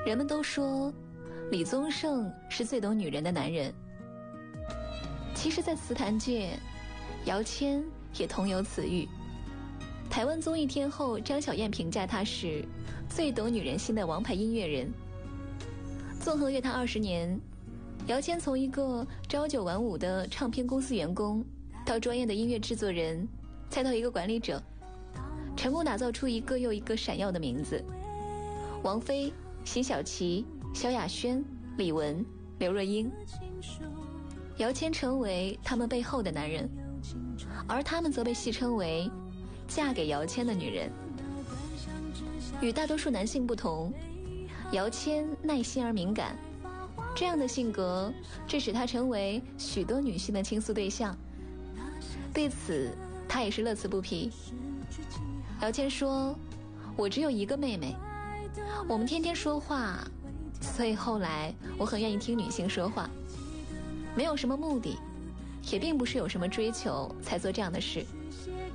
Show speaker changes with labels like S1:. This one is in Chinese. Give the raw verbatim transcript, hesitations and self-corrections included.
S1: 人们都说李宗盛是最懂女人的男人，其实在词坛界，姚谦也同有此誉。台湾综艺天后张小燕评价他是最懂女人心的王牌音乐人。纵横乐坛二十年，姚谦从一个朝九晚五的唱片公司员工，到专业的音乐制作人，再到一个管理者，成功打造出一个又一个闪耀的名字：王菲、辛晓琪、萧亚轩、李玟、刘若英。姚谦成为他们背后的男人，而他们则被戏称为嫁给姚谦的女人。与大多数男性不同，姚谦耐心而敏感，这样的性格致使他成为许多女性的倾诉对象。对此他也是乐此不疲。姚谦说，我只有一个妹妹，我们天天说话，所以后来我很愿意听女性说话，没有什么目的，也并不是有什么追求才做这样的事。